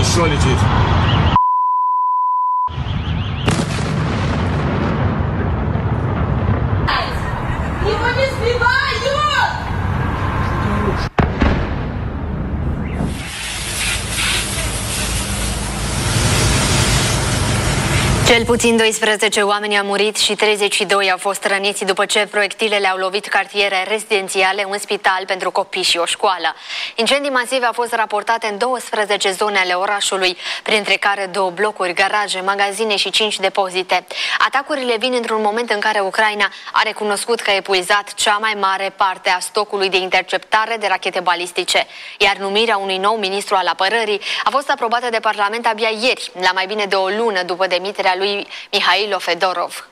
solicit. Cel puțin 12 oameni au murit și 32 au fost răniți după ce proiectilele au lovit cartiere rezidențiale, un spital pentru copii și o școală. Incendii masive au fost raportate în 12 zone ale orașului, printre care 2 blocuri, garaje, magazine și 5 depozite. Atacurile vin într-un moment în care Ucraina a recunoscut că a epuizat cea mai mare parte a stocului de interceptare de rachete balistice, iar numirea unui nou ministru al apărării a fost aprobată de Parlament abia ieri, la mai bine de o lună după demiterea lui Mihailo Fedorov.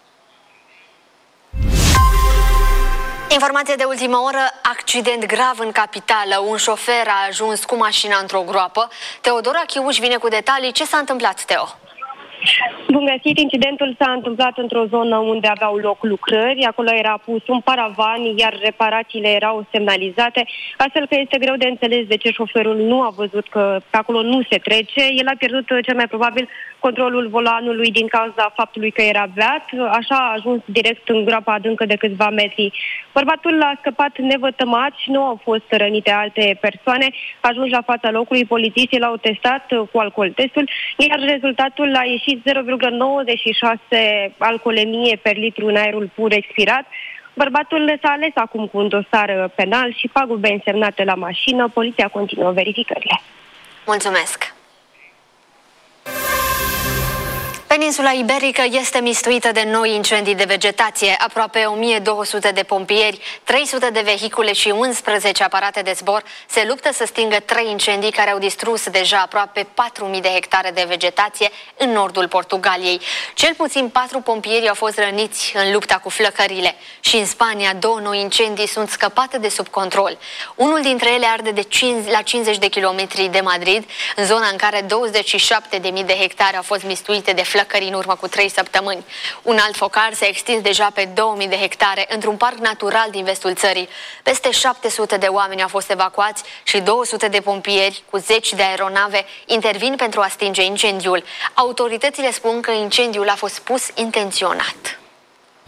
Informație de ultimă oră, accident grav în capitală. Un șofer a ajuns cu mașina într-o groapă. Teodora Chiuș vine cu detalii. Ce s-a întâmplat, Teo? Bun găsit, incidentul s-a întâmplat într-o zonă unde aveau loc lucrări, acolo era pus un paravan, iar reparațiile erau semnalizate, astfel că este greu de înțeles de ce șoferul nu a văzut că pe acolo nu se trece. El a pierdut cel mai probabil controlul volanului din cauza faptului că era beat, așa a ajuns direct în groapa adâncă de câțiva metri. Bărbatul a scăpat nevătămat și nu au fost rănite alte persoane. Ajuns la fața locului, polițiștii l-au testat cu alcool testul, iar rezultatul a ieșit 0,96 alcoolemie per litru în aerul pur expirat. Bărbatul s-a ales acum cu un dosar penal și pagube însemnate la mașină. Poliția continuă verificările. Mulțumesc! Peninsula Iberică este mistuită de noi incendii de vegetație. Aproape 1200 de pompieri, 300 de vehicule și 11 aparate de zbor se luptă să stingă 3 incendii care au distrus deja aproape 4000 de hectare de vegetație în nordul Portugaliei. Cel puțin 4 pompieri au fost răniți în lupta cu flăcările. Și în Spania 2 noi incendii sunt scăpate de sub control. Unul dintre ele arde la 50 de kilometri de Madrid, în zona în care 27.000 de hectare au fost mistuite de flăcări în urmă cu 3 săptămâni. Un alt focar s-a extins deja pe 2000 de hectare într-un parc natural din vestul țării. Peste 700 de oameni au fost evacuați și 200 de pompieri cu 10 de aeronave intervin pentru a stinge incendiul. Autoritățile spun că incendiul a fost pus intenționat.